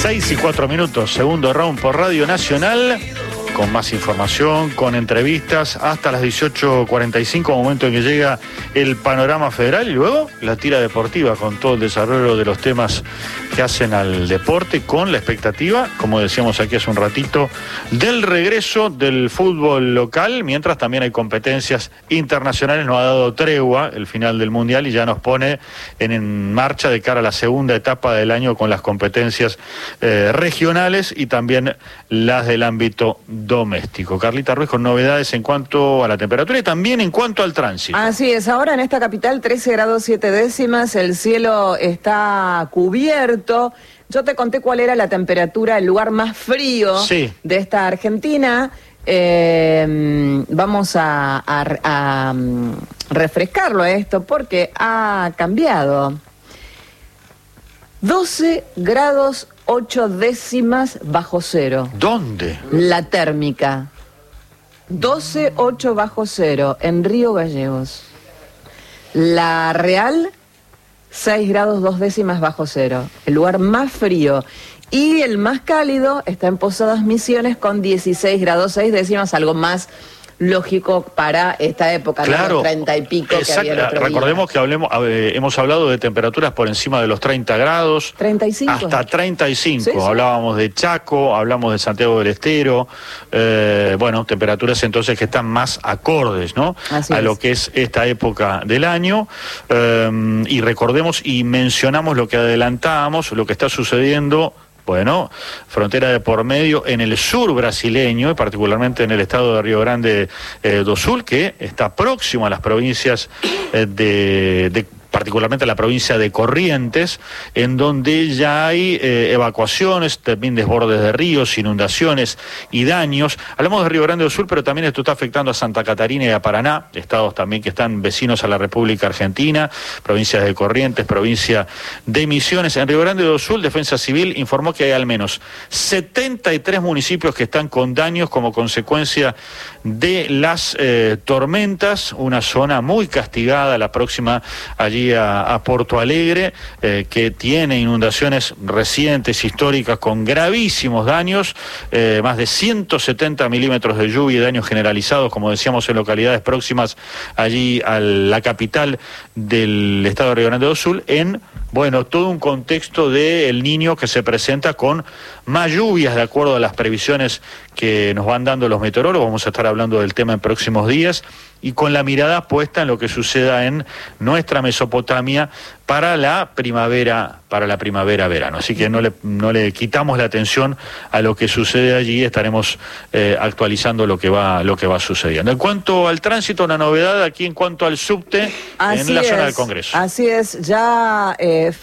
6:04, segundo round por Radio Nacional, con más información, con entrevistas, hasta las 18:45, momento en que llega el panorama federal, y luego la tira deportiva, con todo el desarrollo de los temas que hacen al deporte, con la expectativa, como decíamos aquí hace un ratito, del regreso del fútbol local, mientras también hay competencias internacionales. No ha dado tregua el final del Mundial y ya nos pone en marcha de cara a la segunda etapa del año, con las competencias regionales y también las del ámbito doméstico. Carlita Ruiz, con novedades en cuanto a la temperatura y también en cuanto al tránsito. Así es, ahora en esta capital 13 grados 7 décimas, el cielo está cubierto. Yo te conté cuál era la temperatura, el lugar más frío de esta Argentina. Vamos a refrescarlo esto porque ha cambiado. 12 grados 8 décimas bajo cero. ¿Dónde? La térmica. 12,8 bajo cero en Río Gallegos. La Real, 6 grados 2 décimas bajo cero. El lugar más frío. Y el más cálido está en Posadas Misiones con 16 grados 6 décimas, algo más lógico para esta época, claro, ¿no? Los 30 y pico que había el otro día. Recordemos que hemos hablado de temperaturas por encima de los 30 grados. 35. Hasta 35. Sí, sí. Hablábamos de Chaco, hablamos de Santiago del Estero. Bueno, temperaturas entonces que están más acordes, ¿no? A lo que es esta época del año. Y recordemos y mencionamos lo que adelantábamos, lo que está sucediendo. Bueno, frontera de por medio en el sur brasileño, y particularmente en el estado de Río Grande do Sul, que está próximo a las provincias particularmente la provincia de Corrientes, en donde ya hay evacuaciones, también desbordes de ríos, inundaciones y daños. Hablamos de Río Grande do Sul, pero también esto está afectando a Santa Catarina y a Paraná, estados también que están vecinos a la República Argentina, provincias de Corrientes, provincia de Misiones. En Río Grande do Sul, Defensa Civil informó que hay al menos 73 municipios que están con daños como consecuencia de las tormentas, una zona muy castigada, la próxima allí a Porto Alegre, que tiene inundaciones recientes, históricas, con gravísimos daños, más de 170 milímetros de lluvia y daños generalizados, como decíamos, en localidades próximas allí a la capital del estado de Río Grande do Sul, en, bueno, todo un contexto de El Niño que se presenta con más lluvias de acuerdo a las previsiones que nos van dando los meteorólogos. Vamos a estar hablando del tema en próximos días, y con la mirada puesta en lo que suceda en nuestra Mesopotamia para la primavera-verano. Así que no le quitamos la atención a lo que sucede allí, estaremos actualizando lo que va sucediendo. En cuanto al tránsito, una novedad aquí en cuanto al subte en la zona del Congreso. Así es, ya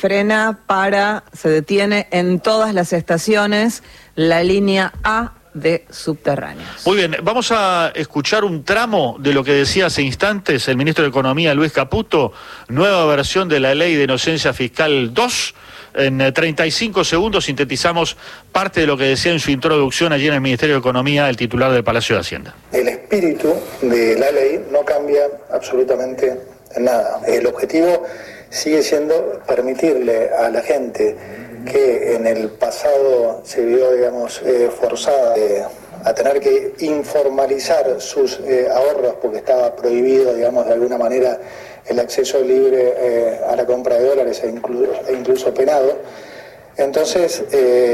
se detiene en todas las estaciones la línea A de subterráneos. Muy bien, vamos a escuchar un tramo de lo que decía hace instantes el ministro de Economía, Luis Caputo, nueva versión de la Ley de Inocencia Fiscal 2. En 35 segundos sintetizamos parte de lo que decía en su introducción allí en el Ministerio de Economía el titular del Palacio de Hacienda. El espíritu de la ley no cambia absolutamente nada. El objetivo sigue siendo permitirle a la gente que en el pasado se vio, digamos, forzada a tener que informalizar sus ahorros porque estaba prohibido, digamos, de alguna manera el acceso libre a la compra de dólares e incluso penado. Entonces,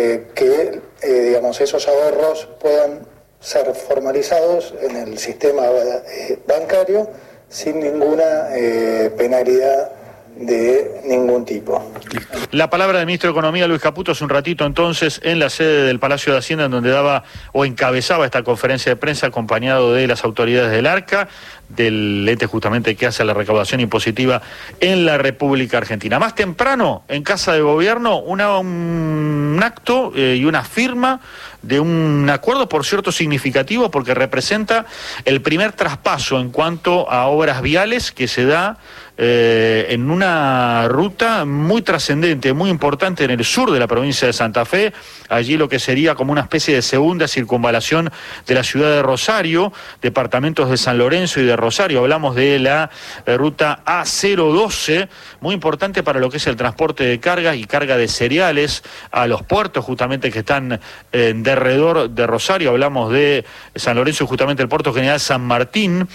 digamos, esos ahorros puedan ser formalizados en el sistema bancario sin ninguna penalidad de ningún tipo. La palabra del ministro de Economía, Luis Caputo, hace un ratito entonces en la sede del Palacio de Hacienda, en donde daba o encabezaba esta conferencia de prensa acompañado de las autoridades del ARCA, del ente justamente que hace la recaudación impositiva en la República Argentina. Más temprano, en Casa de Gobierno, un acto y una firma de un acuerdo, por cierto, significativo, porque representa el primer traspaso en cuanto a obras viales que se da en una ruta muy trascendente, muy importante en el sur de la provincia de Santa Fe, allí lo que sería como una especie de segunda circunvalación de la ciudad de Rosario, departamentos de San Lorenzo y de Rosario. Hablamos de la ruta A012, muy importante para lo que es el transporte de cargas y carga de cereales a los puertos justamente que están de alrededor de Rosario. Hablamos de San Lorenzo, justamente el puerto general San Martín.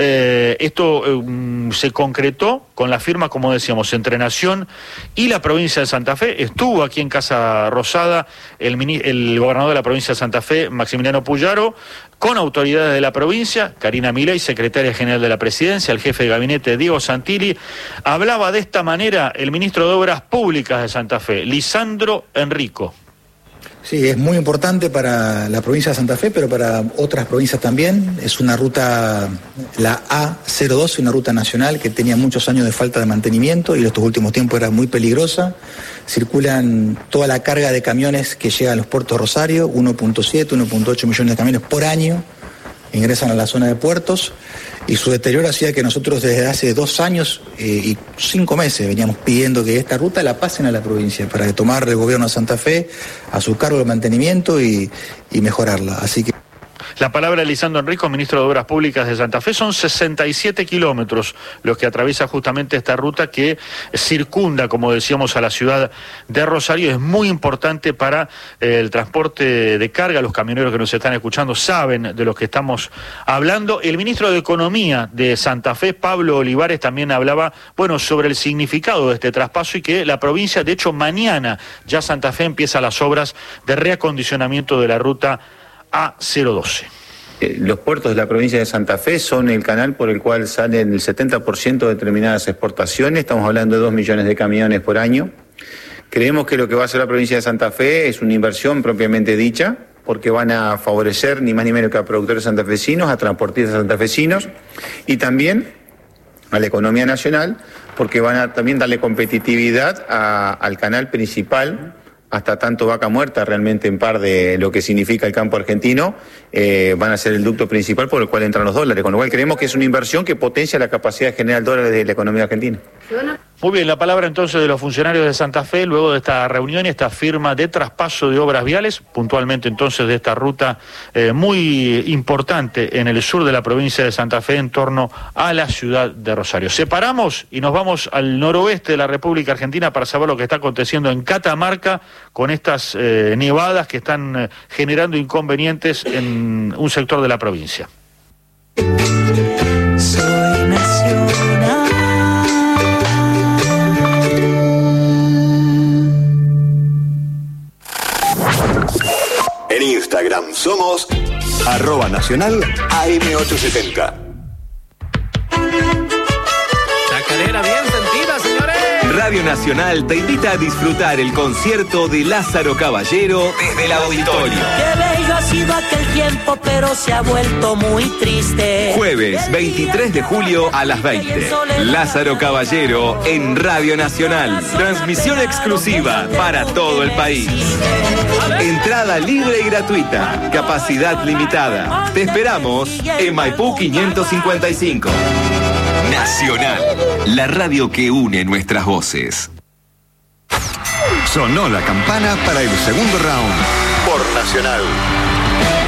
Esto se concretó con la firma, como decíamos, entre Nación y la provincia de Santa Fe. Estuvo aquí en Casa Rosada el gobernador de la provincia de Santa Fe, Maximiliano Puyaro, con autoridades de la provincia, Karina Milei, secretaria general de la presidencia, el jefe de gabinete Diego Santilli. Hablaba de esta manera el ministro de Obras Públicas de Santa Fe, Lisandro Enrico. Sí, es muy importante para la provincia de Santa Fe, pero para otras provincias también. Es una ruta, la A02, una ruta nacional que tenía muchos años de falta de mantenimiento y en estos últimos tiempos era muy peligrosa. Circulan toda la carga de camiones que llegan a los puertos de Rosario, 1.7, 1.8 millones de camiones por año ingresan a la zona de puertos, y su deterioro hacía que nosotros desde hace 2 años y 5 meses veníamos pidiendo que esta ruta la pasen a la provincia para tomar el gobierno de Santa Fe a su cargo el mantenimiento y mejorarla. Así que la palabra de Lisandro Enrico, ministro de Obras Públicas de Santa Fe. Son 67 kilómetros los que atraviesa justamente esta ruta que circunda, como decíamos, a la ciudad de Rosario. Es muy importante para el transporte de carga. Los camioneros que nos están escuchando saben de lo que estamos hablando. El ministro de Economía de Santa Fe, Pablo Olivares, también hablaba, sobre el significado de este traspaso y que la provincia, de hecho, mañana ya Santa Fe empieza las obras de reacondicionamiento de la ruta A012. Los puertos de la provincia de Santa Fe son el canal por el cual salen el 70% de determinadas exportaciones. Estamos hablando de 2 millones de camiones por año. Creemos que lo que va a hacer la provincia de Santa Fe es una inversión propiamente dicha, porque van a favorecer ni más ni menos que a productores santafesinos, a transportistas santafesinos y también a la economía nacional, porque van a también darle competitividad al canal principal, hasta tanto Vaca Muerta, realmente en par de lo que significa el campo argentino, van a ser el ducto principal por el cual entran los dólares, con lo cual creemos que es una inversión que potencia la capacidad de generar dólares de la economía argentina. Muy bien, la palabra entonces de los funcionarios de Santa Fe, luego de esta reunión y esta firma de traspaso de obras viales, puntualmente entonces de esta ruta muy importante en el sur de la provincia de Santa Fe en torno a la ciudad de Rosario. Separamos y nos vamos al noroeste de la República Argentina para saber lo que está aconteciendo en Catamarca con estas nevadas que están generando inconvenientes en un sector de la provincia. Soy nacional. En Instagram somos @nacional AM870. Chacarera bien sentida, señores. Radio Nacional te invita a disfrutar el concierto de Lázaro Caballero desde el auditorio. Qué bello ha sido aquel tiempo, pero se ha vuelto muy triste. Jueves 23 de julio a las 20. Lázaro Caballero en Radio Nacional. Transmisión exclusiva para todo el país. Entrada libre y gratuita. Capacidad limitada. Te esperamos en Maipú 555. Nacional, la radio que une nuestras voces. Sonó la campana para el segundo round por Nacional.